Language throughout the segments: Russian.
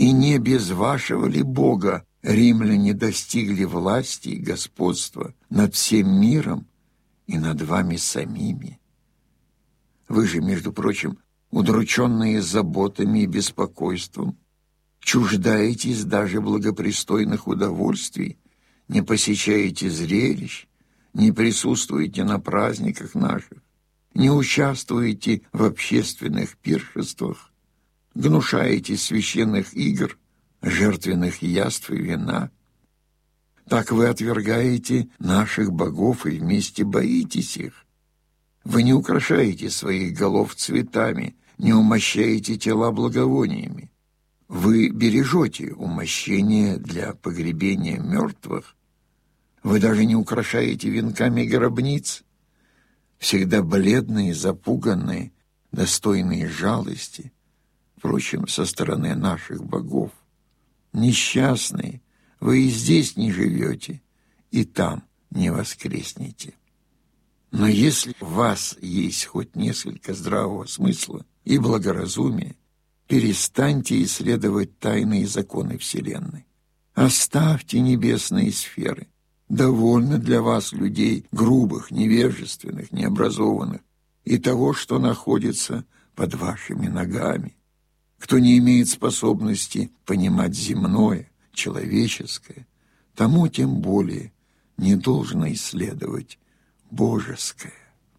И не без вашего ли Бога римляне достигли власти и господства над всем миром и над вами самими? Вы же, между прочим, удрученные заботами и беспокойством, чуждаетесь даже благопристойных удовольствий, не посещаете зрелищ, не присутствуете на праздниках наших, не участвуете в общественных пиршествах, гнушаетесь священных игр, жертвенных яств и вина. Так вы отвергаете наших богов и вместе боитесь их. Вы не украшаете своих голов цветами, не умощаете тела благовониями. Вы бережете умощение для погребения мертвых. Вы даже не украшаете венками гробниц, всегда бледные, запуганные, достойные жалости, впрочем, со стороны наших богов. Несчастные, вы и здесь не живете, и там не воскреснете. Но если в вас есть хоть несколько здравого смысла и благоразумия, перестаньте исследовать тайные законы Вселенной. Оставьте небесные сферы. Довольно для вас людей грубых, невежественных, необразованных и того, что находится под вашими ногами. Кто не имеет способности понимать земное, человеческое, тому тем более не должно исследовать божеское.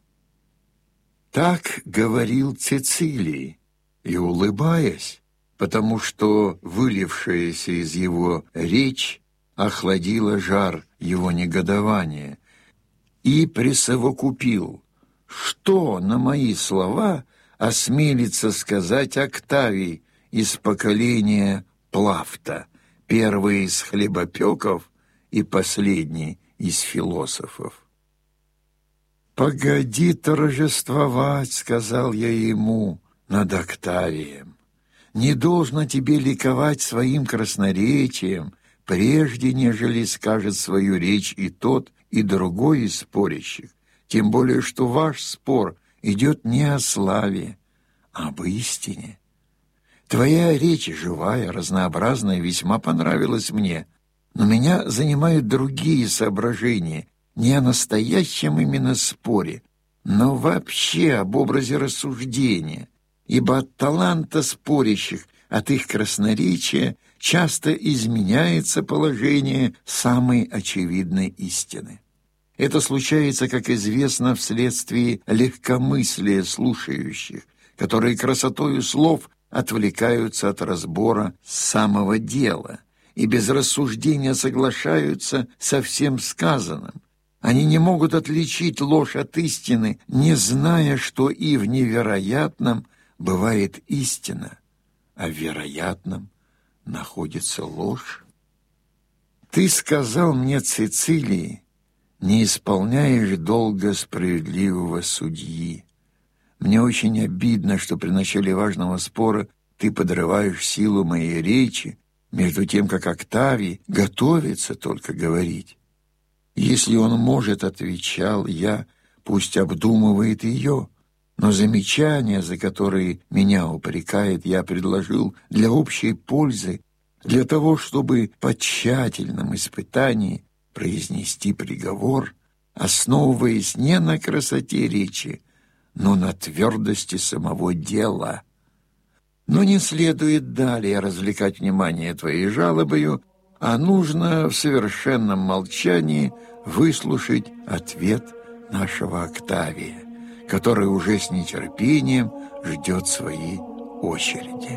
Так говорил Цицилий, и, улыбаясь, потому что вылившаяся из его речь охладила жар его негодования, и присовокупил, что на мои слова осмелится сказать Октавий из поколения Плафта, первый из хлебопеков и последний из философов. «Погоди торжествовать», — сказал я ему, — «над Октавием. Не должно тебе ликовать своим красноречием, прежде нежели скажет свою речь и тот, и другой из спорящих, тем более что ваш спор идет не о славе, а об истине. Твоя речь живая, разнообразная, весьма понравилась мне, но меня занимают другие соображения, не о настоящем именно споре, но вообще об образе рассуждения, ибо от таланта спорящих, от их красноречия часто изменяется положение самой очевидной истины. Это случается, как известно, вследствие легкомыслия слушающих, которые красотою слов отвлекаются от разбора самого дела и без рассуждения соглашаются со всем сказанным. Они не могут отличить ложь от истины, не зная, что и в невероятном бывает истина, а в вероятном находится ложь. Ты сказал мне, Цицилий, не исполняешь долга справедливого судьи. Мне очень обидно, что при начале важного спора ты подрываешь силу моей речи, между тем, как Октавий готовится только говорить. Если он может, отвечал я, пусть обдумывает ее, но замечания, за которые меня упрекает, я предложил для общей пользы, для того, чтобы по тщательном испытании произнести приговор, основываясь не на красоте речи, но на твердости самого дела. Но не следует далее развлекать внимание твоей жалобою, а нужно в совершенном молчании выслушать ответ нашего Октавия, который уже с нетерпением ждет своей очереди.